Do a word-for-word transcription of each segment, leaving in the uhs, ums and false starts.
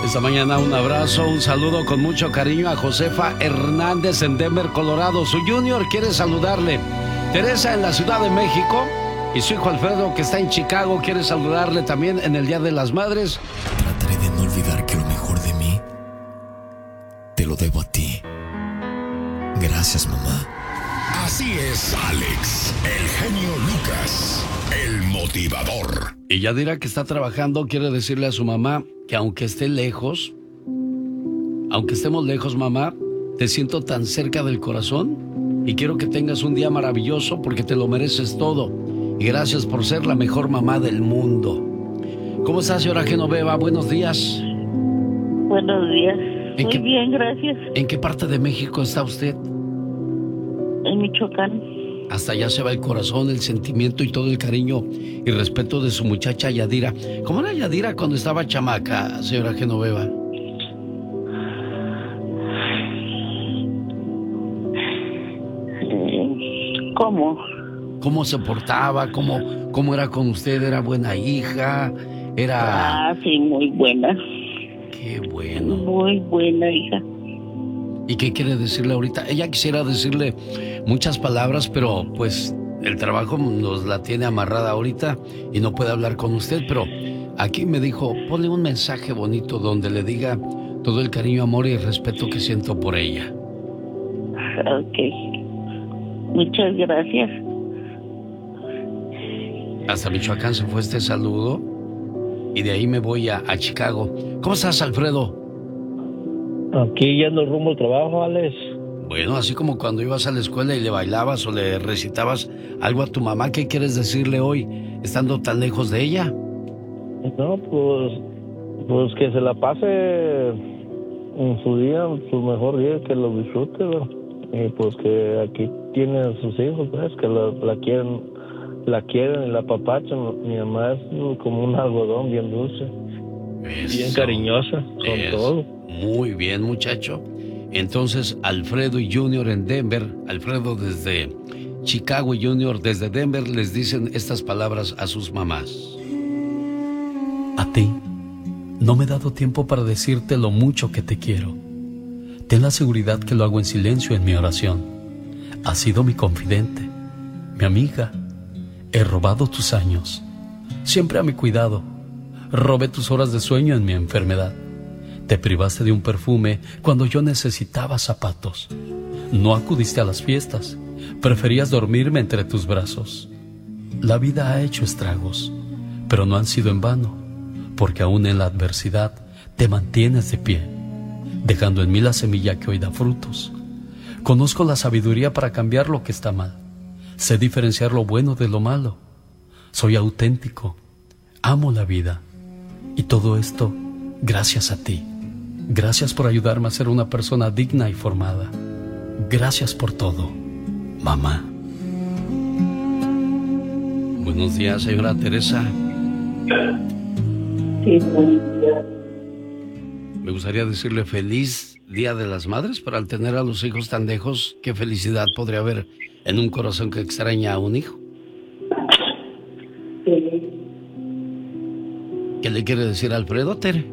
Esta mañana un abrazo, un saludo con mucho cariño a Josefa Hernández en Denver, Colorado. Su junior quiere saludarle. Teresa en la Ciudad de México y su hijo Alfredo, que está en Chicago, quiere saludarle también en el Día de las Madres. Trataré de no olvidar que lo mejor de mí te lo debo a ti. Gracias, mamá. Así es, Alex, el genio Lucas, el motivador. Y Yadira, que está trabajando, quiere decirle a su mamá que aunque esté lejos, aunque estemos lejos, mamá, te siento tan cerca del corazón y quiero que tengas un día maravilloso porque te lo mereces todo. Y gracias por ser la mejor mamá del mundo. ¿Cómo está, señora Genoveva? Buenos días. Buenos días. Muy qué, bien, gracias. ¿En qué parte de México está usted? En Michoacán. Hasta allá se va el corazón, el sentimiento y todo el cariño y respeto de su muchacha Yadira. ¿Cómo era Yadira cuando estaba chamaca, señora Genoveva? ¿Cómo? ¿Cómo se portaba? ¿Cómo, cómo era con usted? ¿Era buena hija? ¿Era...? Ah, sí, muy buena. Qué bueno. Muy buena hija. ¿Y qué quiere decirle ahorita? Ella quisiera decirle muchas palabras, pero pues el trabajo nos la tiene amarrada ahorita y no puede hablar con usted, pero aquí me dijo, ponle un mensaje bonito donde le diga todo el cariño, amor y respeto que siento por ella. Ok. Muchas gracias. Hasta Michoacán se fue este saludo y de ahí me voy a, a Chicago. ¿Cómo estás, Alfredo? Aquí yendo rumbo al trabajo, Alex. Bueno, así como cuando ibas a la escuela y le bailabas o le recitabas algo a tu mamá, ¿qué quieres decirle hoy, estando tan lejos de ella? No, pues, pues que se la pase en su día, su mejor día, que lo disfrute, ¿no? Y pues que aquí tiene a sus hijos, pues, que la, la quieren, la quieren y la apapachan. Mi mamá es como un algodón bien dulce, Eso, bien cariñosa, con eso. todo. Muy bien, muchacho. Entonces, Alfredo y Junior en Denver, Alfredo desde Chicago y Junior desde Denver, les dicen estas palabras a sus mamás. A ti, no me he dado tiempo para decirte lo mucho que te quiero. Ten la seguridad que lo hago en silencio en mi oración. Has sido mi confidente, mi amiga. He robado tus años, siempre a mi cuidado. Robé tus horas de sueño en mi enfermedad. Te privaste de un perfume cuando yo necesitaba zapatos. No acudiste a las fiestas. Preferías dormirme entre tus brazos. La vida ha hecho estragos, pero no han sido en vano, porque aún en la adversidad te mantienes de pie, dejando en mí la semilla que hoy da frutos. Conozco la sabiduría para cambiar lo que está mal. Sé diferenciar lo bueno de lo malo. Soy auténtico. Amo la vida. Y todo esto gracias a ti. Gracias por ayudarme a ser una persona digna y formada. Gracias por todo, mamá. Buenos días, señora Teresa. Sí, buenos días. Me gustaría decirle feliz Día de las Madres, pero al tener a los hijos tan lejos, qué felicidad podría haber en un corazón que extraña a un hijo. Sí. ¿Qué le quiere decir a Alfredo, Tere?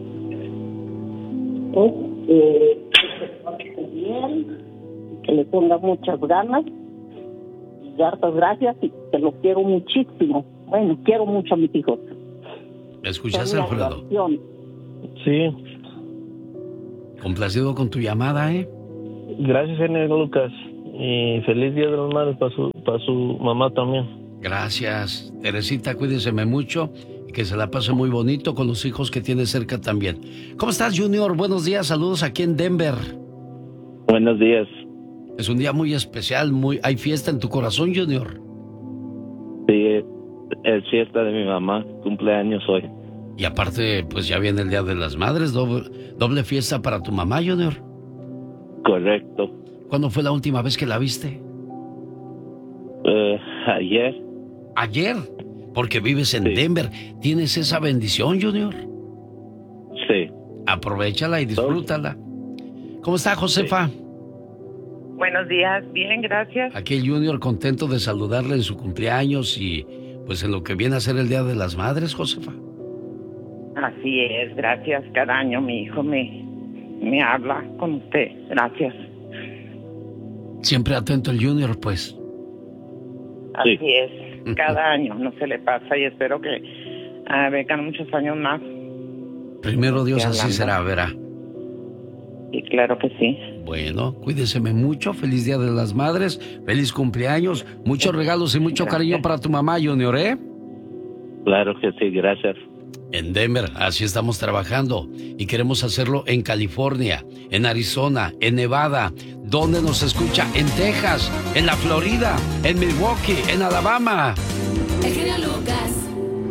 Pues, eh, que se porte bien, que le ponga muchas ganas y hartas gracias y que lo quiero muchísimo. Bueno, quiero mucho a mis hijos. ¿Me escuchas, Son mi Alfredo? adoración. Sí, Complacido con tu llamada, ¿eh? gracias, genio Lucas. Y feliz Día de las Madres para su, para su mamá también. Gracias. Teresita, cuídeseme mucho y que se la pase muy bonito con los hijos que tiene cerca también. ¿Cómo estás, Junior? Buenos días, saludos aquí en Denver. Buenos días. Es un día muy especial, muy hay fiesta en tu corazón, Junior. Sí, es fiesta de mi mamá, cumpleaños hoy. Y aparte, pues ya viene el Día de las Madres, doble, doble fiesta para tu mamá, Junior. Correcto. ¿Cuándo fue la última vez que la viste? Uh, ayer. Ayer, porque vives en Sí. Denver. ¿Tienes esa bendición, Junior? Sí. Aprovechala y disfrútala. ¿Cómo está, Josefa? Sí. Buenos días, bien, gracias. Aquí el Junior contento de saludarle en su cumpleaños y pues en lo que viene a ser el Día de las Madres, Josefa. Así es, gracias. Cada año mi hijo me, me habla con usted. Gracias. Siempre atento el Junior, pues. Así sí. es, cada año no se le pasa y espero que uh, vengan muchos años más. Primero Dios, así será, verá. Sí, claro que sí. Bueno, cuídeseme mucho, feliz Día de las Madres, feliz cumpleaños, muchos regalos y mucho gracias. Cariño para tu mamá, Junior, ¿eh? Claro que sí, gracias. En Denver, así estamos trabajando y queremos hacerlo en California, en Arizona, en Nevada, donde nos escucha, en Texas, en la Florida, en Milwaukee, en Alabama. El genio Lucas.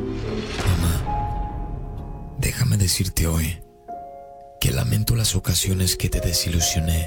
Mamá, déjame decirte hoy que lamento las ocasiones que te desilusioné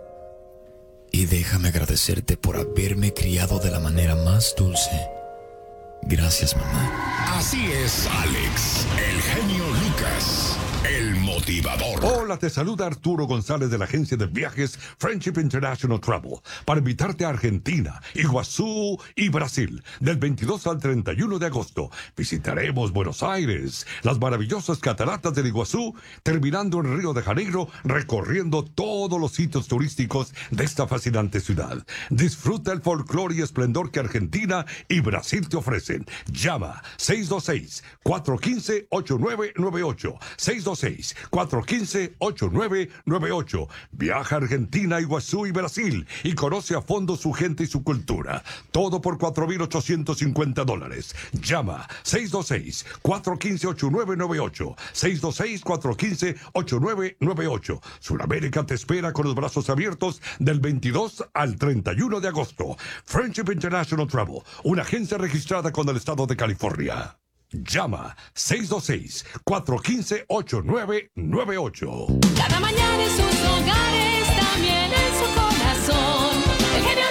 y déjame agradecerte por haberme criado de la manera más dulce. Gracias, mamá. Así es, Alex, el genio Lucas, el motivador. Hola, te saluda Arturo González de la agencia de viajes Friendship International Travel para invitarte a Argentina, Iguazú y Brasil del veintidós al treinta y uno de agosto. Visitaremos Buenos Aires, las maravillosas cataratas del Iguazú, terminando en Río de Janeiro, recorriendo todos los sitios turísticos de esta fascinante ciudad. Disfruta el folclore y esplendor que Argentina y Brasil te ofrecen. Llama seis dos seis, cuatro uno cinco, ocho nueve nueve ocho, seis dos seis, cuatro uno cinco, ocho nueve nueve ocho. Viaja a Argentina, Iguazú y Brasil y conoce a fondo su gente y su cultura. Todo por cuatro mil ochocientos cincuenta dólares. Llama seis dos seis, cuatro uno cinco, ocho nueve nueve ocho, seis dos seis, cuatro uno cinco, ocho nueve nueve ocho. Sudamérica te espera con los brazos abiertos del veintidós al treinta y uno de agosto. Friendship International Travel, una agencia registrada con el estado de California. Llama seis dos seis, cuatro uno cinco, ocho nueve nueve ocho. Cada mañana en sus hogares, también en su corazón. El genio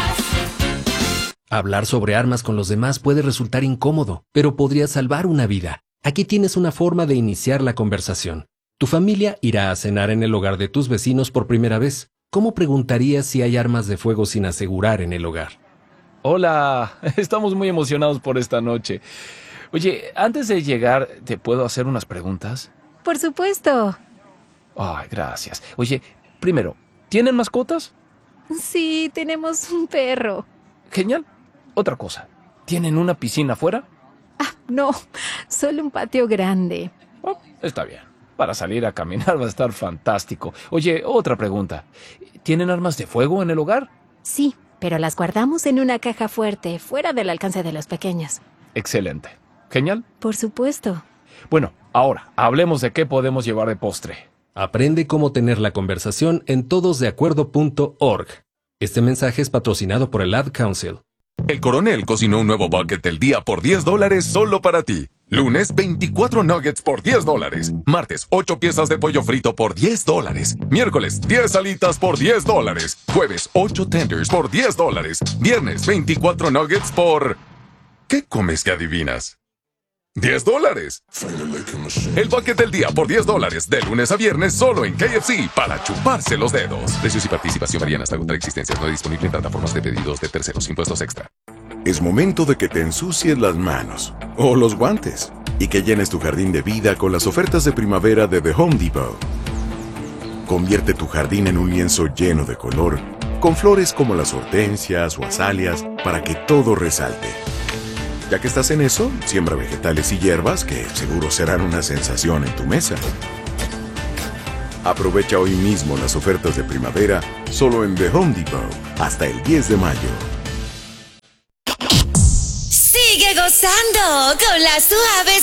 Lucas. Hablar sobre armas con los demás puede resultar incómodo, pero podría salvar una vida. Aquí tienes una forma de iniciar la conversación. Tu familia irá a cenar en el hogar de tus vecinos por primera vez. ¿Cómo preguntarías si hay armas de fuego sin asegurar en el hogar? Hola, estamos muy emocionados por esta noche. Oye, antes de llegar, ¿te puedo hacer unas preguntas? Por supuesto. Ay, gracias. Oye, primero, ¿tienen mascotas? Sí, tenemos un perro. Genial. Otra cosa, ¿tienen una piscina afuera? Ah, no, solo un patio grande. Oh, está bien. Para salir a caminar va a estar fantástico. Oye, otra pregunta. ¿Tienen armas de fuego en el hogar? Sí, pero las guardamos en una caja fuerte, fuera del alcance de los pequeños. Excelente. Genial. Por supuesto. Bueno, ahora, hablemos de qué podemos llevar de postre. Aprende cómo tener la conversación en todos de acuerdo punto org. Este mensaje es patrocinado por el Ad Council. El Coronel cocinó un nuevo bucket del día por diez dólares solo para ti. Lunes, veinticuatro nuggets por diez dólares. Martes, ocho piezas de pollo frito por diez dólares. Miércoles, diez alitas por diez dólares. Jueves, ocho tenders por diez dólares. Viernes, veinticuatro nuggets por... ¿Qué comes que adivinas? ¡diez dólares! El bucket del día por diez dólares, de lunes a viernes, solo en K F C, para chuparse los dedos. Precios y participación varían hasta agotar existencias. No disponible en plataformas de pedidos de terceros. Impuestos extra. Es momento de que te ensucies las manos, o los guantes, y que llenes tu jardín de vida con las ofertas de primavera de The Home Depot. Convierte tu jardín en un lienzo lleno de color, con flores como las hortensias o azaleas, para que todo resalte. Ya que estás en eso, siembra vegetales y hierbas que seguro serán una sensación en tu mesa. Aprovecha hoy mismo las ofertas de primavera solo en The Home Depot hasta el diez de mayo. Sigue gozando con las suaves